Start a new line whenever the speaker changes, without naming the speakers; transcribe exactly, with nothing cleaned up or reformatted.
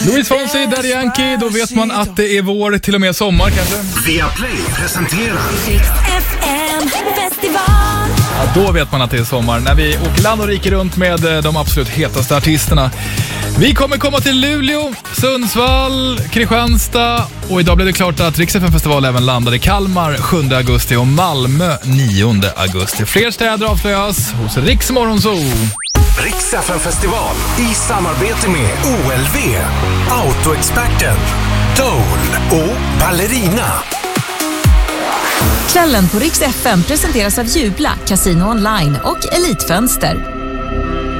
Luis Fonsi, Daddy Yankee, då vet man att det är vår, till och med sommar kanske.
Viaplay presenterar
Rix F M festival.
Ja, då vet man att det är sommar, när vi åker land och riker runt med de absolut hetaste artisterna. Vi kommer komma till Luleå, Sundsvall, Kristianstad och idag blev det klart att Rix F M-festival även landade i Kalmar sjunde augusti och Malmö nionde augusti. Fler städer avslöjas hos Rix Morgonzoo.
Rix F M-festival i samarbete med O L V, Autoexperten, Dole och Ballerina.
Kvällen på Rix F M presenteras av Jubla, Casino Online och Elitfönster.